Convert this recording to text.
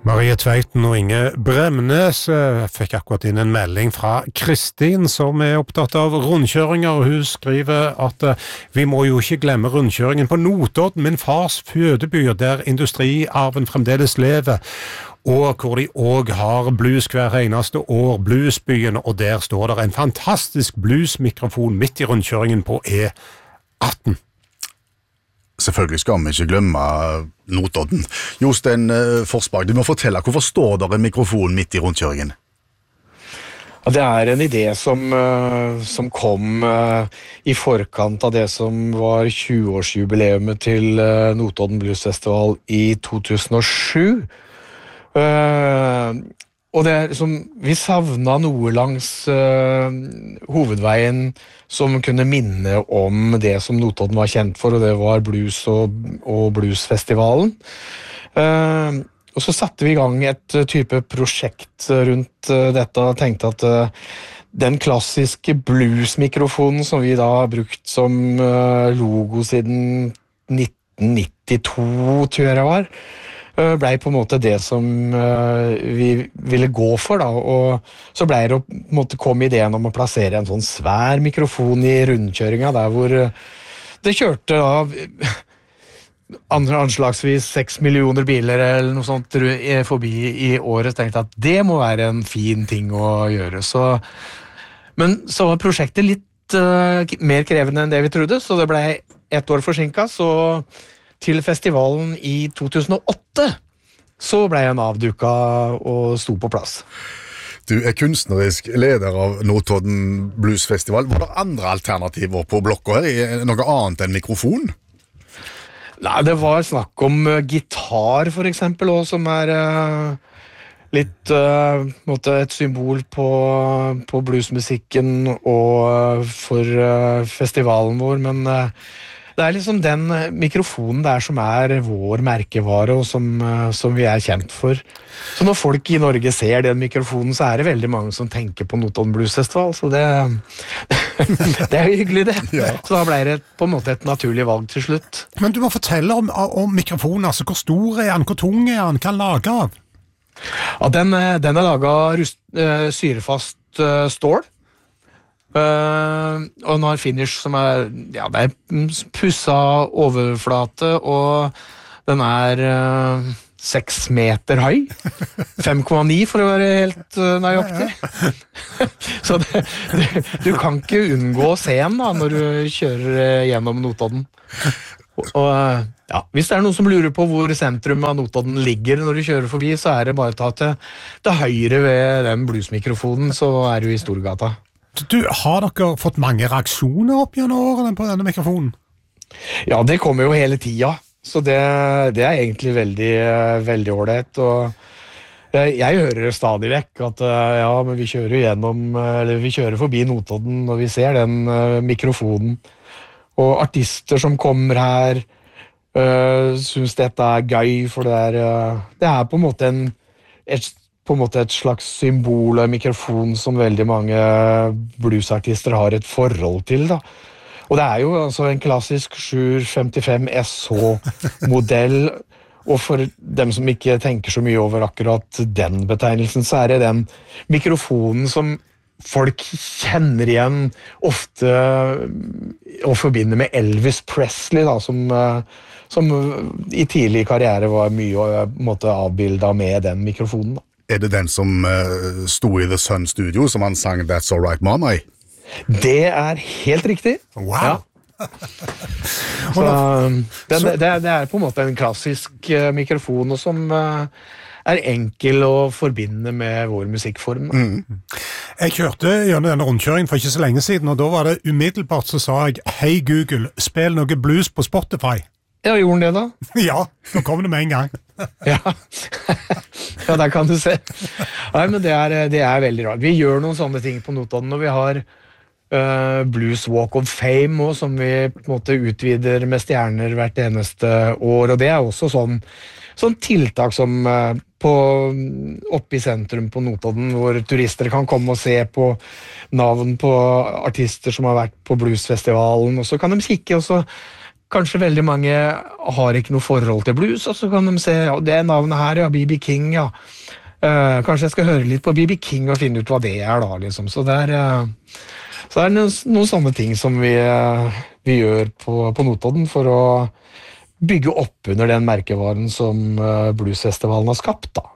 Marie Tveiten og Inge Bremnes fikk akkurat inn en melding fra Kristin som opptatt av rundkjøringer, og hun skriver at vi må jo ikke glemme rundkjøringen på Notodden, min fars fødeby, der industriarven fremdeles lever, og hvor de også har blues hver eneste år, Bluesbyen, og der står det en fantastisk bluesmikrofon midt i rundkjøringen på E18. Selvfølgelig skal vi ikke glemme Notodden. Jostein Forsberg, du må fortelle, hvorfor står der en mikrofon midt i rundkjøringen? Ja, det en idé som kom i forkant av det som var 20-årsjubileumet til Notodden Bluesfestival i 2007. Og det som vi savna noe langs hovedveien som kunne minne om det som Notodden var kjent for, og det var blues og bluesfestivalen. Og så satte vi i gang et type prosjekt rundt dette og tenkte at den klassiske bluesmikrofonen som vi da har brukt som logo siden 1992, tror jeg det var, ble på en måte det som vi ville gå for da, og så ble det på en måte kom ideen om å plassere en sånn svær mikrofon i rundkjøringa der hvor det kjørte da anslagsvis 6 millioner biler eller noe sånt forbi i året, tenkte at det må være en fin ting å gjøre, men så var prosjektet litt mer krevende enn det vi trodde, så det ble 1 år forsinket, så til festivalen i 2008 så ble han avduket og sto på plass. Du kunstnerisk leder av Notodden Bluesfestival. Var det andre alternativer på blokka her? Noe annet enn mikrofon? Nei, det var snakk om gitar for eksempel, også, som litt et symbol på bluesmusikken og for festivalen vår, men det liksom den mikrofonen der som vår merkevare og som vi kjent for. Så når folk i Norge ser den mikrofonen, så det veldig mange som tenker på Notodden Bluesfestival, så det jo hyggelig det. Ja. Så da ble det på en måte et naturlig valg til slutt. Men du må fortelle om mikrofonen, altså hvor stor den, hvor tung den, hva den lager av? Ja, den laget av syrefast stål. Og den har finish som det pussa overflate, og den 6 meter høy, 5,9 for å være helt nøyaktig. Så du kan ikke unngå å se den da, når du kjører gjennom Notodden. Og ja, hvis det noen som lurer på hvor sentrum av Notodden ligger når du kjører forbi, så det bare å ta til høyre ved den bluesmikrofonen, så du i Storgata. Du, har dere fått mange reaksjoner opp gjennom årene på denne mikrofonen? Ja, det kommer jo hele tida, så det egentlig veldig, veldig ordentlig, og jeg hører stadig vekk at ja, men vi kjører gjennom, eller vi kjører forbi Notodden, og vi ser den mikrofonen, og artister som kommer her synes dette gøy, for det på en måte et slags symbol og mikrofon som veldig mange bluesartister har et forhold til da. Og det jo altså en klassisk 755 SH-modell, og for dem som ikke tenker så mye over akkurat den betegnelsen, så det den mikrofonen som folk kjenner igjen ofte og forbinder med Elvis Presley da, som i tidlig karriere var mye avbildet med den mikrofonen da. Det den som sto i The Sun Studio, som han sang That's All Right Mama i? Det helt riktig. Wow! Ja. Så, det på en måte en klassisk mikrofon, og som enkel å forbinde med vår musikkform. Jeg kjørte gjennom denne rundkjøringen for ikke så lenge siden, og da var det umiddelbart så sa jeg «Hei Google, spill noe blues på Spotify». Ja, gjorde den det da? Ja, nå kom det med en gang. Ja. Ja, der kan du se. Nei, men det veldig rart. Vi gjør noen sånne ting på Notodden, og vi har Blues Walk of Fame også, som vi på en måte utvider med stjerner hvert eneste år, og det også sånn tiltak som oppe i sentrum på Notodden, hvor turister kan komme og se på navn på artister som har vært på bluesfestivalen, og så kan de kikke, og så kanskje veldig mange har ikke noe forhold til blues, og så kan de se, ja, det navnet her, ja, B.B. King, ja. Kanskje jeg skal høre litt på B.B. King og finne ut hva det da, liksom. Så det er noen sånne ting som vi gjør på Notodden for å bygge opp under den merkevaren som bluesfestivalen har skapt, da.